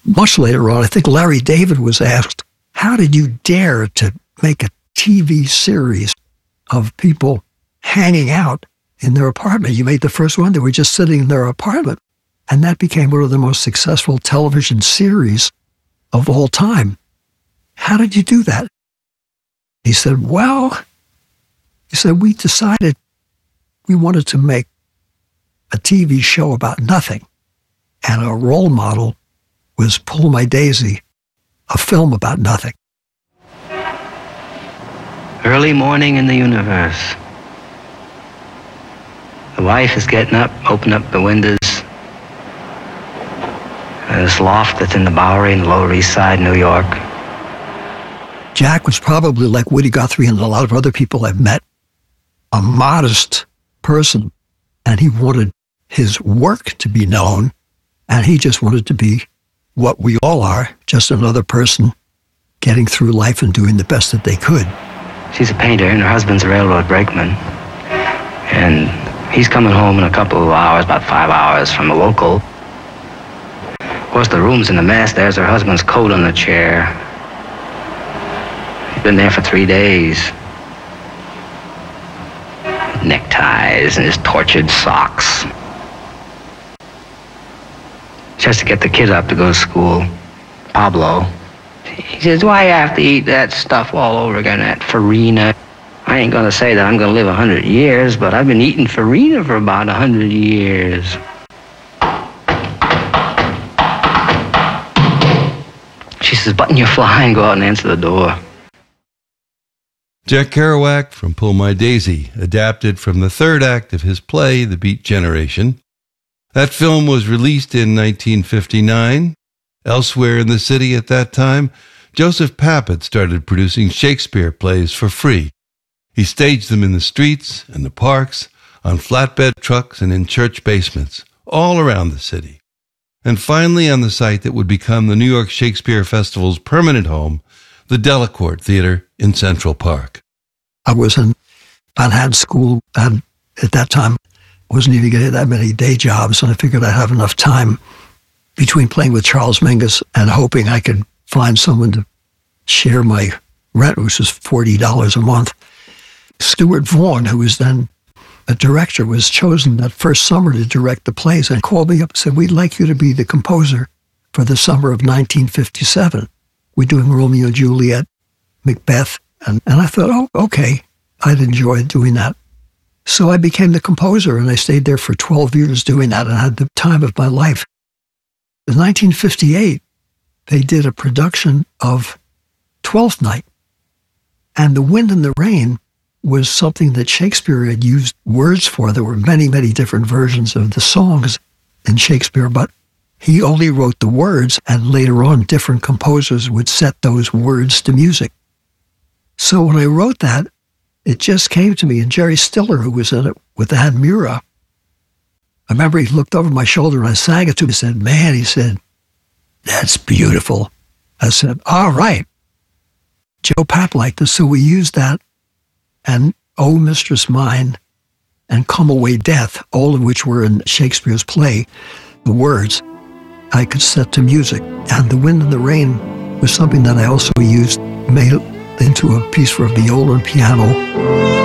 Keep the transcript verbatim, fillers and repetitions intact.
much later on, I think Larry David was asked, how did you dare to make a T V series of people hanging out in their apartment? You made the first one. They were just sitting in their apartment. And that became one of the most successful television series of all time. How did you do that? He said, well, he said, we decided we wanted to make a T V show about nothing. And our role model was Pull My Daisy, a film about nothing. Early morning in the universe. The wife is getting up, open up the windows. This loft that's in the Bowery in the Lower East Side, New York. Jack was probably like Woody Guthrie and a lot of other people I've met, a modest person, and he wanted his work to be known, and he just wanted to be what we all are, just another person getting through life and doing the best that they could. She's a painter, and her husband's a railroad brakeman. And he's coming home in a couple of hours, about five hours from the local. Of course, the room's in a mess. There's her husband's coat on the chair. He's been there for three days. Neckties and his tortured socks. She has to get the kid up to go to school. Pablo. He says, why you have to eat that stuff all over again, that farina? I ain't gonna say that I'm gonna live a hundred years, but I've been eating farina for about a hundred years. She says, button your fly and go out and answer the door. Jack Kerouac from Pull My Daisy, adapted from the third act of his play, The Beat Generation. That film was released in nineteen fifty-nine. Elsewhere in the city at that time, Joseph Papp started producing Shakespeare plays for free. He staged them in the streets and the parks, on flatbed trucks and in church basements, all around the city. And finally on the site that would become the New York Shakespeare Festival's permanent home, the Delacorte Theater in Central Park. I was in Manhattan School, and at that time, wasn't even getting that many day jobs, and I figured I'd have enough time between playing with Charles Mingus and hoping I could find someone to share my rent, which was forty dollars a month. Stuart Vaughan, who was then a director, was chosen that first summer to direct the plays and called me up and said, we'd like you to be the composer for the summer of nineteen fifty-seven. We're doing Romeo and Juliet, Macbeth, and, and I thought, oh, okay, I'd enjoy doing that. So I became the composer, and I stayed there for twelve years doing that and had the time of my life. In nineteen fifty-eight, they did a production of Twelfth Night, and The Wind and the Rain was something that Shakespeare had used words for. There were many, many different versions of the songs in Shakespeare, but he only wrote the words, and later on, different composers would set those words to music. So when I wrote that, it just came to me, and Jerry Stiller, who was in it with Ann Mura, I remember he looked over my shoulder and I sang it to him. He said, man, he said, that's beautiful. I said, all right. Joe Papp liked this, so we used that, and Oh, Mistress Mine, and Come Away Death, all of which were in Shakespeare's play, the words I could set to music. And The Wind and the Rain was something that I also used, made it into a piece for viola and piano.